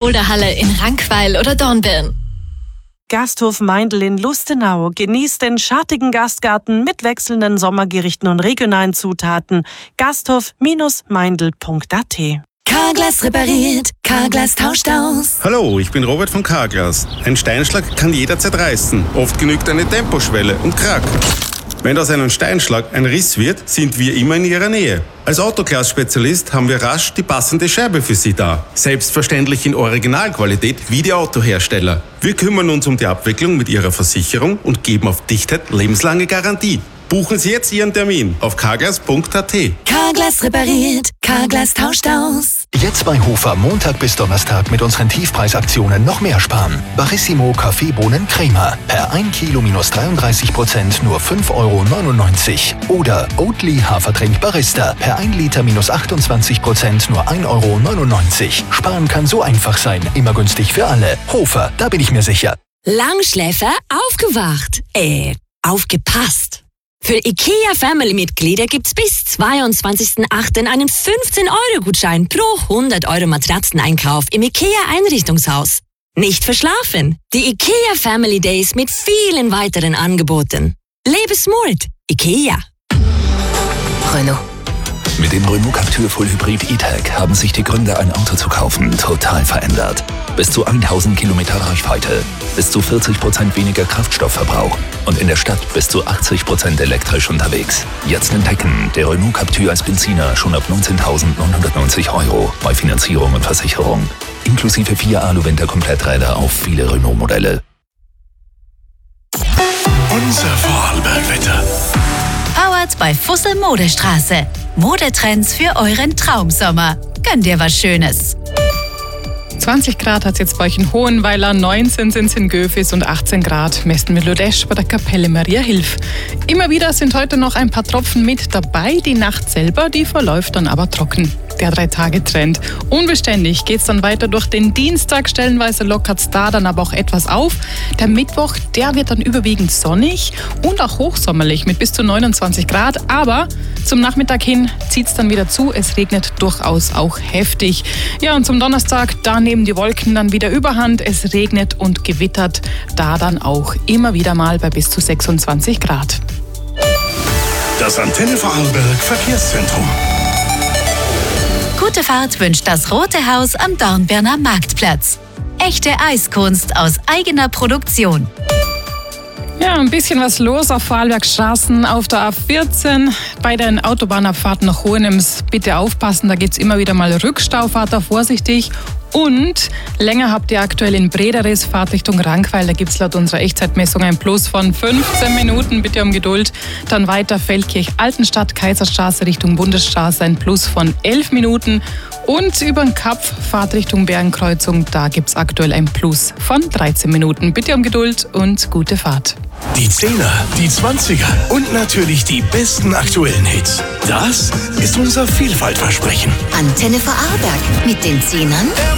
Boulderhalle in Rankweil oder Dornbirn. Gasthof Meindl in Lustenau genießt den schattigen Gastgarten mit wechselnden Sommergerichten und regionalen Zutaten. Gasthof-meindl.at. Carglass repariert, Carglass tauscht aus. Hallo, ich bin Robert von Carglass. Ein Steinschlag kann jederzeit reißen. Oft genügt eine Temposchwelle und Krack. Wenn aus einem Steinschlag ein Riss wird, sind wir immer in Ihrer Nähe. Als Autoglas-Spezialist haben wir rasch die passende Scherbe für Sie da. Selbstverständlich in Originalqualität wie die Autohersteller. Wir kümmern uns um die Abwicklung mit Ihrer Versicherung und geben auf Dichtheit lebenslange Garantie. Buchen Sie jetzt Ihren Termin auf carglass.at. Carglass repariert, Carglass tauscht aus. Jetzt bei Hofer Montag bis Donnerstag mit unseren Tiefpreisaktionen noch mehr sparen. Barissimo Kaffeebohnen Crema. Per 1 Kilo minus 33% nur 5,99 €. Oder Oatly Hafertrink Barista. Per 1 Liter minus 28% nur 1,99 €. Sparen kann so einfach sein. Immer günstig für alle. Hofer, da bin ich mir sicher. Langschläfer aufgewacht. Aufgepasst. Für IKEA-Family-Mitglieder gibt's bis 22.08. einen 15-€-Gutschein pro 100 € Matratzeneinkauf im IKEA-Einrichtungshaus. Nicht verschlafen. Die IKEA Family Days mit vielen weiteren Angeboten. Lebe smart. IKEA. Renault. Mit dem Renault Captur Full Hybrid E-Tech haben sich die Gründe, ein Auto zu kaufen, total verändert. Bis zu 1000 Kilometer Reichweite, bis zu 40% weniger Kraftstoffverbrauch und in der Stadt bis zu 80% elektrisch unterwegs. Jetzt entdecken, der Renault Captur als Benziner schon ab 19.990 € bei Finanzierung und Versicherung. Inklusive 4 Alu-Winter-Kompletträder auf viele Renault-Modelle. Unser Vorarlberg-Wetter. Powered bei Fussel Modestraße. Modetrends für euren Traumsommer. Gönn dir was Schönes. 20 Grad hat es jetzt bei euch in Hohenweiler, 19 sind es in Göfis und 18 Grad messen wir Lodesch bei der Kapelle Maria Hilf. Immer wieder sind heute noch ein paar Tropfen mit dabei. Die Nacht selber, die verläuft dann aber trocken. Der 3-Tage-Trend. Unbeständig geht es dann weiter durch den Dienstag. Stellenweise lockert es da dann aber auch etwas auf. Der Mittwoch, der wird dann überwiegend sonnig und auch hochsommerlich mit bis zu 29 Grad. Aber zum Nachmittag hin zieht es dann wieder zu. Es regnet durchaus auch heftig. Ja, und zum Donnerstag, da nehmen die Wolken dann wieder überhand. Es regnet und gewittert. Da dann auch immer wieder mal bei bis zu 26 Grad. Das Antenne Vorarlberg Verkehrszentrum. Gute Fahrt wünscht das Rote Haus am Dornbirner Marktplatz. Echte Eiskunst aus eigener Produktion. Ja, ein bisschen was los auf Vorarlbergstraßen, auf der A14. Bei den Autobahnabfahrten nach Hohenems bitte aufpassen, da gibt es immer wieder mal Rückstau, fahrt da vorsichtig. Und länger habt ihr aktuell in Brederis, Fahrt Richtung Rankweil, da gibt es laut unserer Echtzeitmessung ein Plus von 15 Minuten, bitte um Geduld. Dann weiter Feldkirch, Altenstadt, Kaiserstraße Richtung Bundesstraße, ein Plus von 11 Minuten. Und über den Kapf, Fahrt Richtung Bergenkreuzung, da gibt es aktuell ein Plus von 13 Minuten. Bitte um Geduld und gute Fahrt. Die 10er, die 20er und natürlich die besten aktuellen Hits. Das ist unser Vielfaltversprechen. Antenne Vorarlberg mit den 10ern